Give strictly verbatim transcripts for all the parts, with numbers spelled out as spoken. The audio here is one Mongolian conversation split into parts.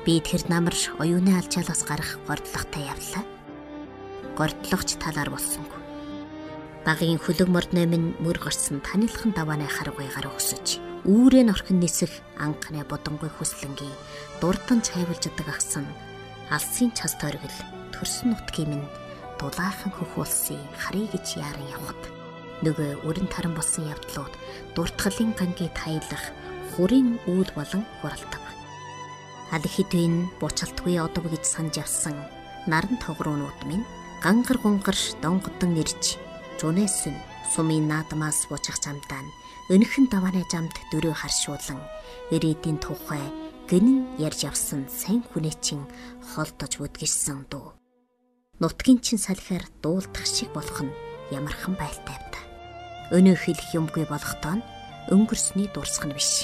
Би тэр намар оюуны алчаалаас гарах гордлоготой явлаа. Гордлогч талаар болсонгүй. Багийн хөлөг мордной минь мөр гарсан танилхан давааны харгуй гараа өсөж, үүрэн орхин нисэх анхны бодонгой хүслэнгийн дурдан цайвалждаг агсан алсын час тойргол төрсөн нутгийн минь дулаахан хөхүүлсэн харъя гэж яаран явхад нөгөө өрн таран болсон явдлууд дуртгалын гангийн таялах хүрийн үйл болон хуралдав. Аль хэдийн буучалтгүй одов гэж санаж явсан наран тогроонууд минь гангар гунгар донгодон нэрж жунэсэн сумын наадмаас буучих замдаа өнөхөн давааны замд дөрөө харшуулан ирээдийн тухай гинэн ярьж явсан сайн хүнээчин холдож бүдгэрсэн дүү. Нутгийн чин салхиар дуулдах шиг болох нь ямархан байлтай та. Өнөө хэлэх юмгүй болохдоо өнгөрсний дурсах нь биш.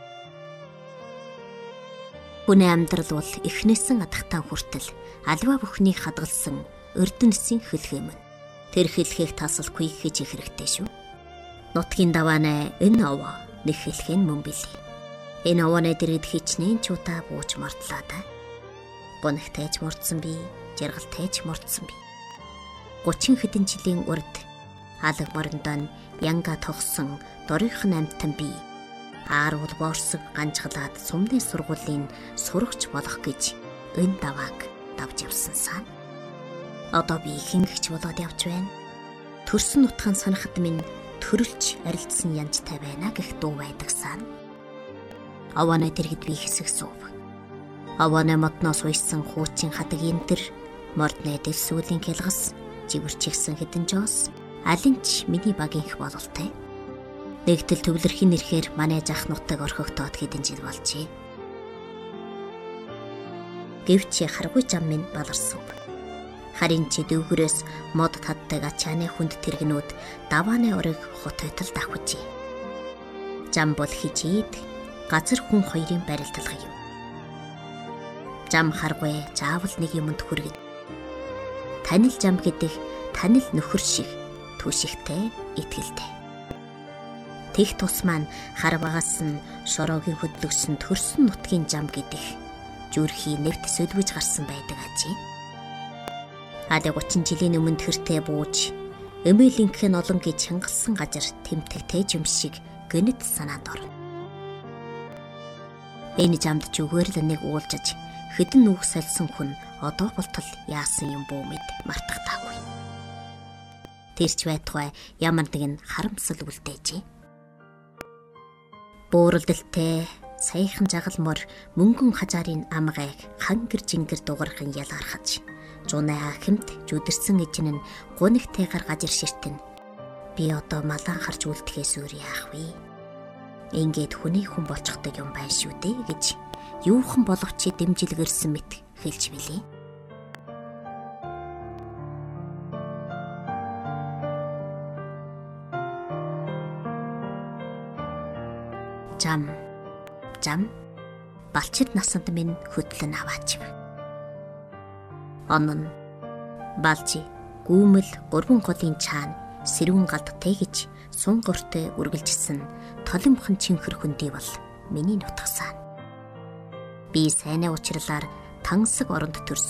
Хүний амьдрал бол эхнээсэн адахтан хүртэл альва бүхнийг хадгалсан өрдөнсийн хөлхөө мөн. Тэр хэлхийг тасалгүй хийж хэрэгтэй шүү. Нутгийн даваанаа энэ овоо нэг хэлхээ мөн билий. Энэ овооны дэргэд хичнээн чуудаа бууж мордлоо да. Бунагтайж мурдсан би, жаргалтайж мурдсан би. гучин хэдэн жилийн урд алаг морондоо янга тогсон дорынхан амттан би ааруул боорсог ганжгалаад сумны сургуулийн сурагч болох гэж энэ давааг давж явсан сан. Одоо би хингэж болоод явж байна. Төрсөн нутгаан санахад минь төрөлж арилдсан янжтай байна гэх дуу байдаг сан. Авааны дэргэд би хэсэг суув. Авааны модноос уйсан хуучин хадаг энтер, мордны дэлсүүлийн хялгас, живэрчигсэн хэдэн жоос, алинч миний багийнх бололтой. Нэгтэл төвлөрхийн нэрхээр манай зах нутаг орхигдоод хэдэн жил болжээ. Гэвч харгуй зам минь баларсав. Харин чи дүүгрээс мод татдаг ачааны хүнд тэргнүүд давааны орыг хотойтол давхжээ. Зам бол хижээд газар хүн хоёрын барилдалга юм. Зам харгуй заавал нэг юмд хүргэн. Танил зам гэдэг танил нөхөр шиг түшигтэй, итгэлтэй. Тех тус маань хар багаас нь шороогийн хөдлөгсөн төрсөн нутгийн зам гэдэг зүрхий нэвт сөлбөж гарсан байдаг ажээ. Аль гучин жилийн өмнө тэртээ бууж, эмээлинхэн олон гэж хянгалсан газар тэмтэгтэй юм шиг гэнэт санаанд орно. Энэ замд ч өгөөр л нэг уулжиж, хэдэн нүх салсан хүн одоо болтол яасан юм бүү мэд мартагдаагүй. Тэрч байтугай ямар нэгэн харамсал үлдээжээ. Бууралдaltaй саяхан жагалмор мөнгөн хажаарын амгайг хангэр жингэр дугарахын ялгархаж, жунаа хэмт жүдэрсэн эжин нь гунигтэйгээр гажир ширтэн. Би одоо малан харж үлдэхээс өөр яах вэ? Ингээд хүний хүн болчихдаг юм байна шүү дээ гэж юухан боловч дэмжилгэрсэн мэт хэлж билээ. Зам, зам, балчид насанд минь хөтлөн аваач. Онон, балжи, гүүмэл гурван голын чаана сэрүүн галдтай гэж сун гортой үргэлжилсэн толимхон чинхэр хөндий бол миний нутгасаа. Би сайнаа уучлалаар тансаг оронд төрсөн